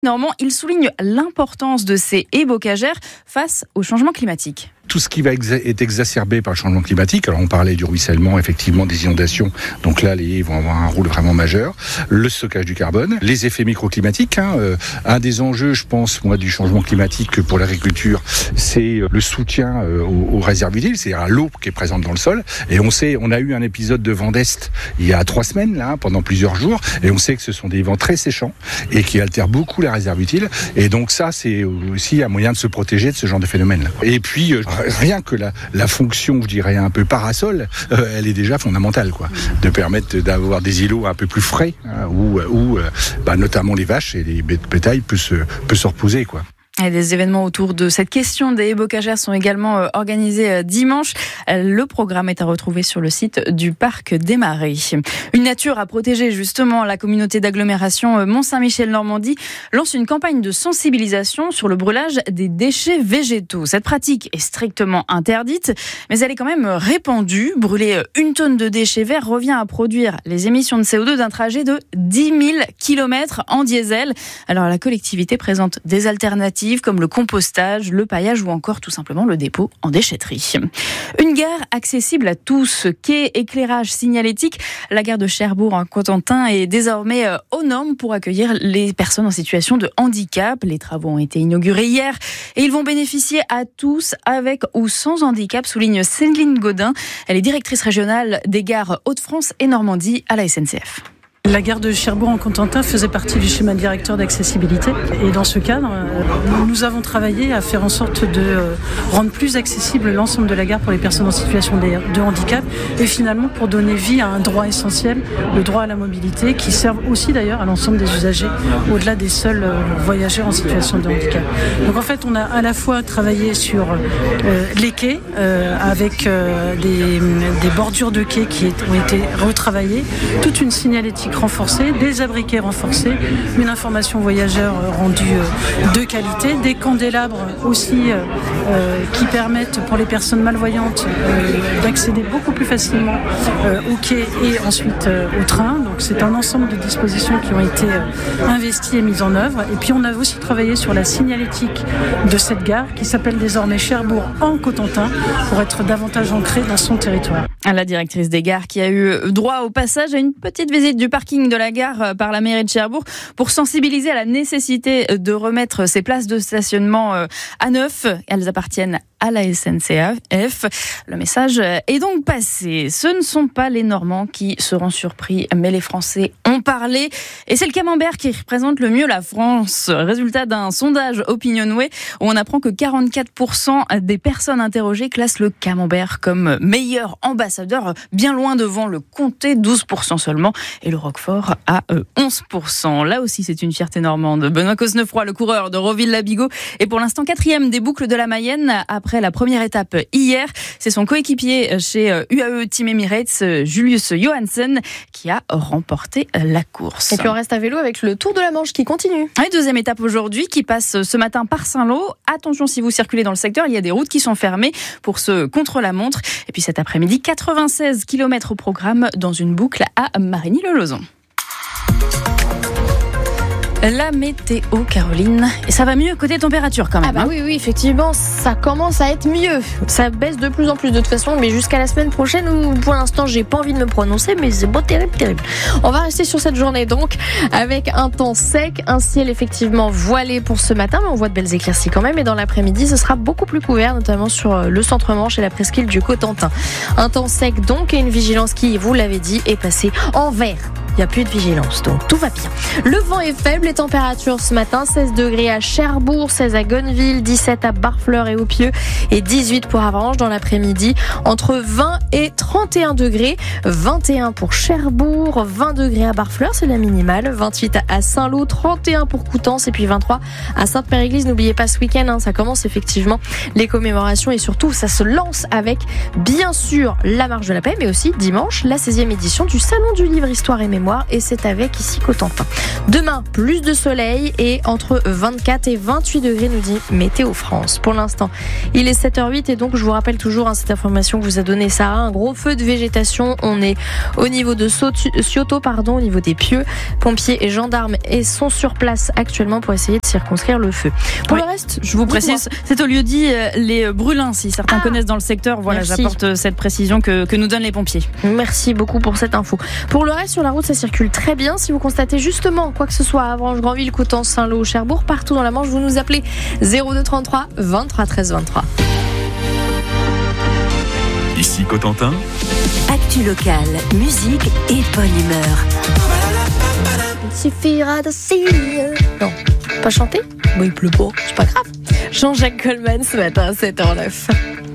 Normand, il souligne l'importance de ces haies bocagères face au changement climatique. Tout ce qui va être exacerbé par le changement climatique, alors on parlait du ruissellement, effectivement, des inondations, donc là les haies vont avoir un rôle vraiment majeur, le stockage du carbone, les effets microclimatiques, un des enjeux, je pense, moi, du changement climatique pour l'agriculture, c'est le soutien aux réserves utiles, c'est-à-dire à l'eau qui est présente dans le sol, et on a eu un épisode de vent d'Est il y a 3 semaines, là, pendant plusieurs jours, et on sait que ce sont des vents très séchants, et qui altèrent beaucoup la réserve utile, et donc ça, c'est aussi un moyen de se protéger de ce genre de phénomène-là. Et puis, rien que la fonction, je dirais, un peu parasol, elle est déjà fondamentale, quoi. De permettre d'avoir des îlots un peu plus frais, où notamment les vaches et les bétails peuvent se reposer, quoi. Et des événements autour de cette question des haies bocagères sont également organisés dimanche. Le programme est à retrouver sur le site du Parc des Marais. Une nature à protéger, justement. La communauté d'agglomération Mont-Saint-Michel-Normandie lance une campagne de sensibilisation sur le brûlage des déchets végétaux. Cette pratique est strictement interdite, mais elle est quand même répandue. Brûler 1 tonne de déchets verts revient à produire les émissions de CO2 d'un trajet de 10 000 km en diesel. Alors la collectivité présente des alternatives comme le compostage, le paillage ou encore tout simplement le dépôt en déchetterie. Une gare accessible à tous, quai, éclairage, signalétique. La gare de Cherbourg-en-Cotentin est désormais aux normes pour accueillir les personnes en situation de handicap. Les travaux ont été inaugurés hier et ils vont bénéficier à tous avec ou sans handicap, souligne Céline Godin. Elle est directrice régionale des gares Hauts-de-France et Normandie à la SNCF. La gare de Cherbourg-en-Cotentin faisait partie du schéma directeur d'accessibilité. Et dans ce cadre, nous avons travaillé à faire en sorte de rendre plus accessible l'ensemble de la gare pour les personnes en situation de handicap et finalement pour donner vie à un droit essentiel, le droit à la mobilité, qui serve aussi d'ailleurs à l'ensemble des usagers, au-delà des seuls voyageurs en situation de handicap. Donc en fait, on a à la fois travaillé sur les quais avec des bordures de quais qui ont été retravaillées, toute une signalétique renforcée, des abriquets renforcés, une information voyageur rendue de qualité, des candélabres aussi qui permettent pour les personnes malvoyantes d'accéder beaucoup plus facilement au quai et ensuite au train. Donc c'est un ensemble de dispositions qui ont été investies et mises en œuvre. Et puis on a aussi travaillé sur la signalétique de cette gare qui s'appelle désormais Cherbourg-en-Cotentin pour être davantage ancrée dans son territoire. La directrice des gares qui a eu droit au passage à une petite visite du parking de la gare par la mairie de Cherbourg pour sensibiliser à la nécessité de remettre ces places de stationnement à neuf. Elles appartiennent à la SNCF. Le message est donc passé. Ce ne sont pas les Normands qui seront surpris, mais les Français ont parlé. Et c'est le camembert qui représente le mieux la France. Résultat d'un sondage Opinionway où on apprend que 44% des personnes interrogées classent le camembert comme meilleur ambassadeur, bien loin devant le comté, 12% seulement, et le Roquefort à 11%. Là aussi, c'est une fierté normande. Benoît Cosnefroy, le coureur de Roville-la-Bigot, est pour l'instant 4e des boucles de la Mayenne après la première étape hier. C'est son coéquipier chez UAE Team Emirates, Julius Johansen, qui a remporté la course. Et puis on reste à vélo avec le Tour de la Manche qui continue. Et deuxième étape aujourd'hui qui passe ce matin par Saint-Lô. Attention si vous circulez dans le secteur, il y a des routes qui sont fermées pour ce contre-la-montre. Et puis cet après-midi, 96 km au programme dans une boucle à Marigny-le-Lauzon. La météo, Caroline. Et ça va mieux côté température quand même. Oui, effectivement, ça commence à être mieux. Ça baisse de plus en plus de toute façon, mais jusqu'à la semaine prochaine où pour l'instant j'ai pas envie de me prononcer, mais c'est beau, terrible. On va rester sur cette journée donc avec un temps sec, un ciel effectivement voilé pour ce matin, mais on voit de belles éclaircies quand même. Et dans l'après-midi, ce sera beaucoup plus couvert, notamment sur le centre-Manche et la presqu'île du Cotentin. Un temps sec donc et une vigilance qui, vous l'avez dit, est passée en vert. Il n'y a plus de vigilance, donc tout va bien. Le vent est faible, les températures ce matin, 16 degrés à Cherbourg, 16 à Gonneville, 17 à Barfleur et Aupieux et 18 pour Avranches dans l'après-midi. Entre 20 et 31 degrés, 21 pour Cherbourg, 20 degrés à Barfleur, c'est la minimale, 28 à Saint-Lô, 31 pour Coutances et puis 23 à Sainte-Mère-Église. N'oubliez pas ce week-end, ça commence effectivement les commémorations et surtout ça se lance avec bien sûr la Marche de la Paix, mais aussi dimanche la 16e édition du Salon du Livre Histoire et Mémoire mémoire, et c'est avec ici Cotentin. Demain, plus de soleil et entre 24 et 28 degrés, nous dit Météo France. Pour l'instant, il est 7h08 et donc je vous rappelle toujours cette information que vous a donnée Sarah, un gros feu de végétation. On est au niveau de Cioto, au niveau des Pieux. Pompiers et gendarmes sont sur place actuellement pour essayer de circonscrire le feu. Pour le reste, je vous précise, c'est au lieu-dit les Brûlins, si certains connaissent dans le secteur. Voilà, merci. J'apporte cette précision que nous donnent les pompiers. Merci beaucoup pour cette info. Pour le reste, sur la route, ça circule très bien. Si vous constatez justement quoi que ce soit à Avranches, Granville, Coutances, Saint-Lô, Cherbourg, partout dans la Manche, vous nous appelez 0233 23 13 23. Ici Cotentin. Actu locale, musique et bonne humeur. Il suffira de signer. Non, pas chanter? Bon, il pleut pas, c'est pas grave. Jean-Jacques Goldman ce matin à 7h09.